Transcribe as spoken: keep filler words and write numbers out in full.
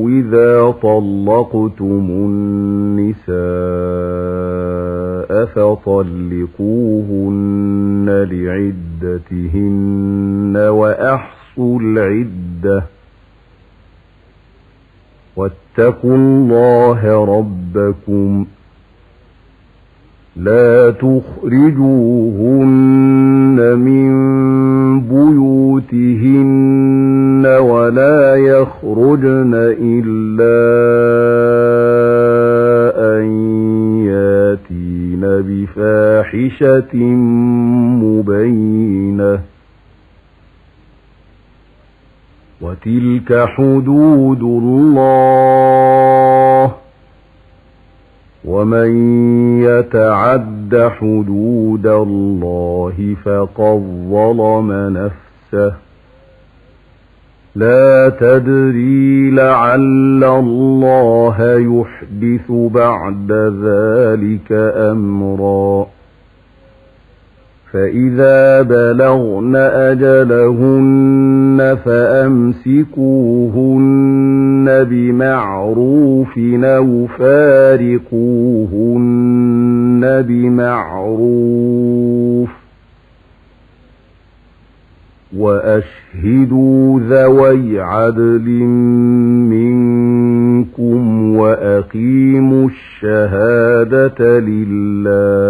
إذا طلقتم النساء فطلقوهن لعدتهن وأحصوا العدة واتقوا الله ربكم لا تخرجوهن من بيوتهن ولا يخرجن إلا أن ياتين بفاحشة مبينة وتلك حدود الله ومن يتعد حدود الله فقد ظلم نفسه لا تدري لعل الله يحدث بعد ذلك أمرا فإذا بلغن أجلهن فأمسكوهن بمعروف أو فارقوهن بمعروف وأشهدوا ذوي عدل منكم وأقيموا الشهادة لله